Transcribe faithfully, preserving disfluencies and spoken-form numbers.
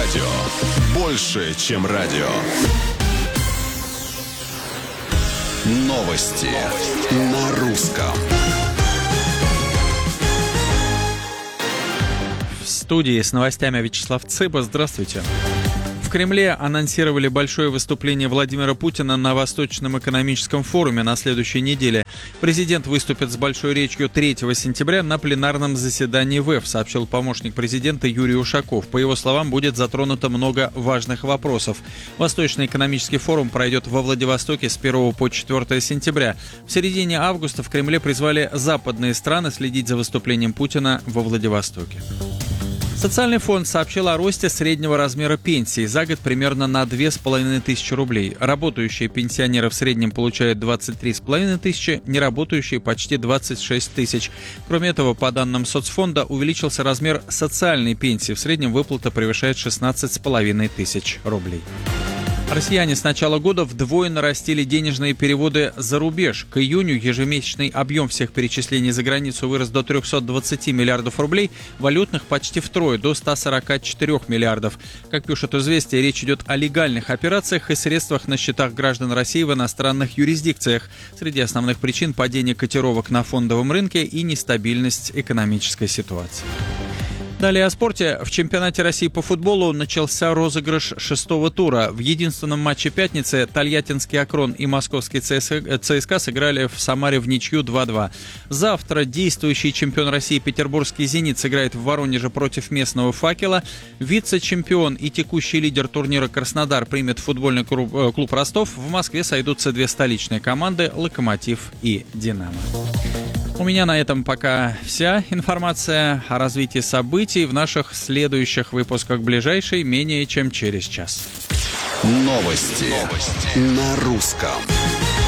радио. Больше, чем радио. Новости на русском. В студии с новостями Вячеслав Цыба. Здравствуйте. В Кремле анонсировали большое выступление Владимира Путина на Восточном экономическом форуме на следующей неделе. Президент выступит с большой речью третьего сентября на пленарном заседании ВЭФ, сообщил помощник президента Юрий Ушаков. По его словам, будет затронуто много важных вопросов. Восточный экономический форум пройдет во Владивостоке с первого по четвёртое сентября. В середине августа в Кремле призвали западные страны следить за выступлением Путина во Владивостоке. Социальный фонд сообщил о росте среднего размера пенсии за год примерно на две с половиной тысячи рублей. Работающие пенсионеры в среднем получают двадцать три с половиной тысячи, неработающие почти двадцать шесть тысяч. Кроме этого, по данным соцфонда, увеличился размер социальной пенсии. В среднем выплата превышает шестнадцать с половиной тысяч рублей. Россияне с начала года вдвое нарастили денежные переводы за рубеж. К июню ежемесячный объем всех перечислений за границу вырос до трехсот двадцати миллиардов рублей, валютных почти втрое, до ста сорока четырёх миллиардов. Как пишут «Известия», речь идет о легальных операциях и средствах на счетах граждан России в иностранных юрисдикциях. Среди основных причин – падение котировок на фондовом рынке и нестабильность экономической ситуации. Далее о спорте. В чемпионате России по футболу начался розыгрыш шестого тура. В единственном матче пятницы Тольяттинский «Акрон» и московский ЦСКА сыграли в Самаре в ничью два-два. Завтра действующий чемпион России петербургский «Зенит» сыграет в Воронеже против местного «Факела». Вице-чемпион и текущий лидер турнира «Краснодар» примет футбольный клуб, клуб «Ростов». В Москве сойдутся две столичные команды «Локомотив» и «Динамо». У меня на этом пока вся информация о развитии событий в наших следующих выпусках, ближайшей менее чем через час. Новости, Новости. На русском.